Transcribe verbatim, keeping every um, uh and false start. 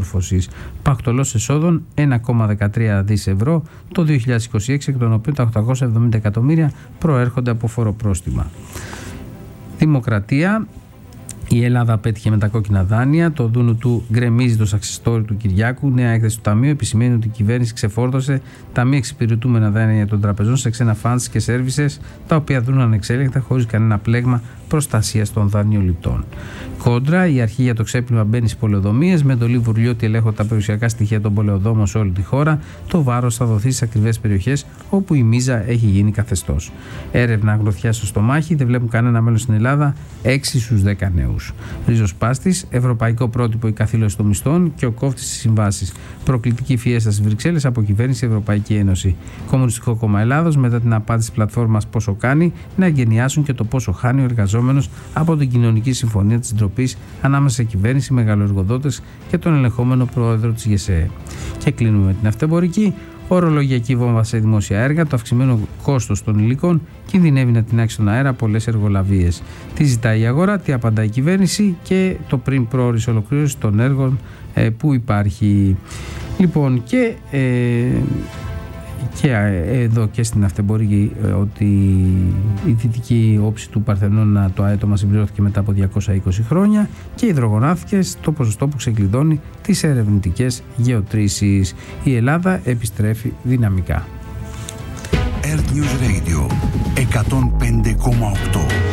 συμμόρφωσης. Πακτολός εσόδων ένα κόμμα δεκατρία δις ευρώ το δύο χιλιάδες είκοσι έξι, εκ των οποίων τα οκτακόσια εβδομήντα εκατομμύρια προέρχονται από φοροπρόστιμα. Δημοκρατία. Η Ελλάδα πέτυχε με τα κόκκινα δάνεια. Το δούνου του γκρεμίζει το σαξιστόρι του Κυριάκου. Νέα έκθεση του Ταμείου επισημαίνει ότι η κυβέρνηση ξεφόρτωσε τα μη εξυπηρετούμενα δάνεια των τραπεζών σε ξένα funds και services, τα οποία δρούν ανεξέλεγκτα χωρίς κανένα πλέγμα προστασίας των δανειοληπτών. Κόντρα, η αρχή για το ξέπλυμα μπαίνει στις πολεοδομίες. Με εντολή Βουρλιώτη ελέγχονται τα περιουσιακά στοιχεία των πολεοδόμων σε όλη τη χώρα. Το βάρος θα δοθεί στις ακριβές περιοχές όπου η μίζα έχει γίνει καθεστώς. Έρευνα αγροθιά στο στομάχι, δεν βλέπουν κανένα μέλλον στην Ελλάδα, έξι στους δέκα νέους. Ρίζος Πάστης, ευρωπαϊκό πρότυπο η καθήλωση των μισθών και ο κόφτης στις συμβάσεις. Προκλητική φιέστα στις Βρυξέλλες από κυβέρνηση Ευρωπαϊκή Ένωση. Κομμουνιστικό Κόμμα Ελλάδος, μετά την απάντηση της πλατφόρμας Πόσο κάνει, να εγκαινιάσουν και το πόσο χάνει ο εργαζόμενος από την κοινωνική συμφωνία της ντροπής ανάμεσα σε κυβέρνηση, μεγαλοεργοδότες και τον ελεγχόμενο πρόεδρο της ΓΕΣΕΕ. Και κλείνουμε με την αυτεμπορική. Ορολογιακή βόμβα σε δημόσια έργα, το αυξημένο κόστος των υλικών κινδυνεύει να τεινάξει στον αέρα πολλές εργολαβίες. Τι ζητάει η αγορά, τι απαντά η κυβέρνηση και το πριν πρόορης ολοκλήρωση των έργων ε, που υπάρχει. Λοιπόν, και, ε, και ε, εδώ και στην αυτεμπορική ε, ότι η δυτική όψη του Παρθενώνα, το αέτομα, συμπληρώθηκε μετά από διακόσια είκοσι χρόνια και υδρογονάθηκε στο ποσοστό που ξεκλειδώνει τις ερευνητικές γεωτρήσεις. Η Ελλάδα επιστρέφει δυναμικά. Earth News Radio εκατόν πέντε κόμμα οκτώ.